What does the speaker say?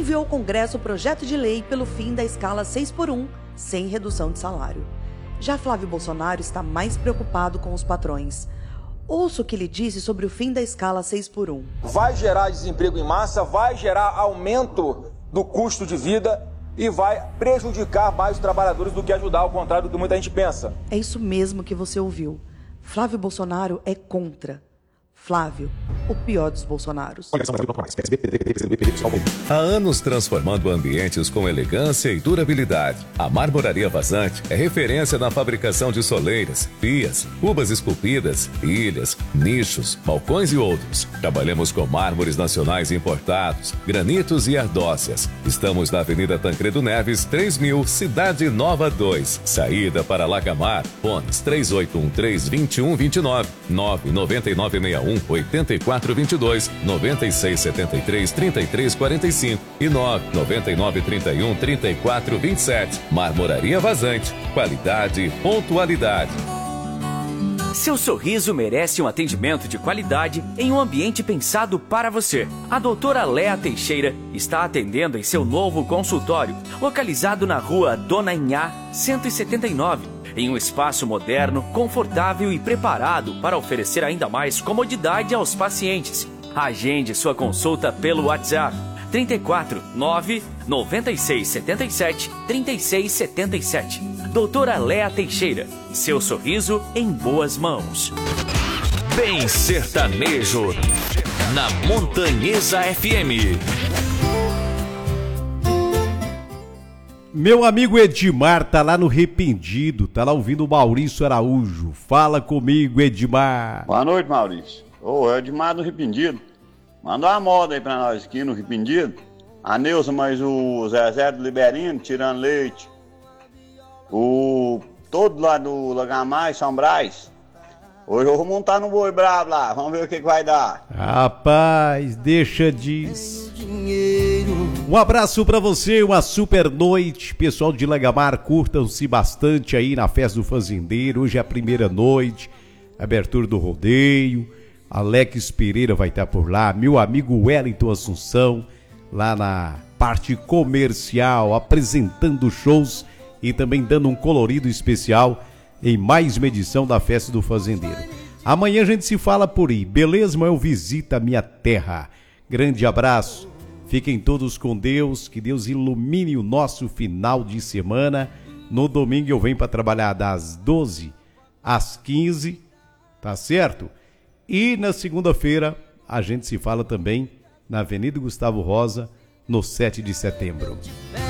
enviou ao Congresso o projeto de lei pelo fim da escala 6x1, sem redução de salário. Já Flávio Bolsonaro está mais preocupado com os patrões. Ouça o que ele disse sobre o fim da escala 6x1. Vai gerar desemprego em massa, vai gerar aumento do custo de vida e vai prejudicar mais os trabalhadores do que ajudar, ao contrário do que muita gente pensa. É isso mesmo que você ouviu. Flávio Bolsonaro é contra. Flávio, o pior dos Bolsonaros. Há anos transformando ambientes com elegância e durabilidade. A Marmoraria Vazante é referência na fabricação de soleiras, pias, cubas esculpidas, ilhas, nichos, balcões e outros. Trabalhamos com mármores nacionais importados, granitos e ardócias. Estamos na Avenida Tancredo Neves, 3000, Cidade Nova 2. Saída para Lacamar, fones 3813-2129, 99961 8422, 9673 3345 e 99931 3427. Marmoraria Vazante, qualidade e pontualidade. Seu sorriso merece um atendimento de qualidade em um ambiente pensado para você. A doutora Léa Teixeira está atendendo em seu novo consultório, localizado na rua Dona Inhá, 179, em um espaço moderno, confortável e preparado para oferecer ainda mais comodidade aos pacientes. Agende sua consulta pelo WhatsApp 34 9 96 77 36 77. Doutora Léa Teixeira, seu sorriso em boas mãos. Bem sertanejo na Montanhesa FM. Meu amigo Edmar tá lá no Rependido, tá lá ouvindo o Maurício Araújo. Fala comigo, Edmar. Boa noite, Maurício. Ô, é o Edmar do Rependido. Manda uma moda aí pra nós aqui no Rependido. A Neuza, mas o Zezé do Liberino, tirando leite. Todo lá do Lagamar, São Brás. Hoje eu vou montar no boi bravo lá, vamos ver o que vai dar. Rapaz, deixa disso. Um abraço pra você, uma super noite. Pessoal de Lagamar, curtam-se bastante aí na festa do fazendeiro. Hoje é a primeira noite, abertura do rodeio. Alex Pereira vai estar por lá, meu amigo Wellington Assunção, lá na parte comercial, apresentando shows e também dando um colorido especial em mais uma edição da Festa do Fazendeiro. Amanhã a gente se fala por aí, beleza? Mas eu visito a minha terra. Grande abraço, fiquem todos com Deus, que Deus ilumine o nosso final de semana. No domingo eu venho para trabalhar das 12 às 15, tá certo? E na segunda-feira a gente se fala também na Avenida Gustavo Rosa, no 7 de setembro.